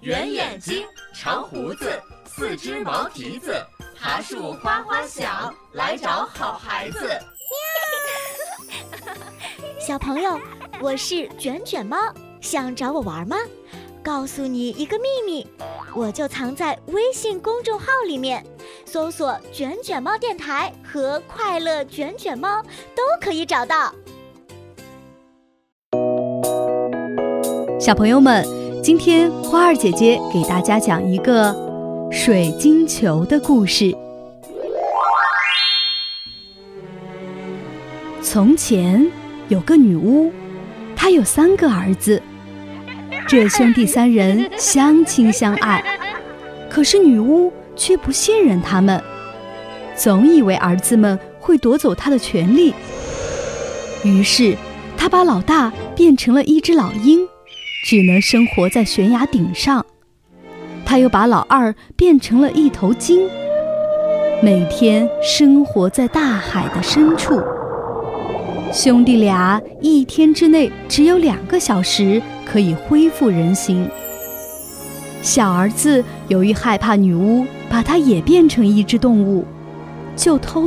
圆眼睛，长胡子，4只毛蹄子，爬树哗哗响，来找好孩子。 小朋友，我是卷卷猫，想找我玩吗？告诉你一个秘密，我就藏在微信公众号里面，搜索卷卷猫电台和快乐卷卷猫都可以找到。 小朋友们，今天花儿姐姐给大家讲一个水晶球的故事。从前有个女巫，她有3个儿子，这兄弟3人相亲相爱，可是女巫却不信任他们，总以为儿子们会夺走她的权利。于是她把老大变成了一只老鹰，只能生活在悬崖顶上。她又把老二变成了一头鲸，每天生活在大海的深处。兄弟俩1天之内只有2个小时可以恢复人形。小儿子由于害怕女巫把他也变成一只动物，就偷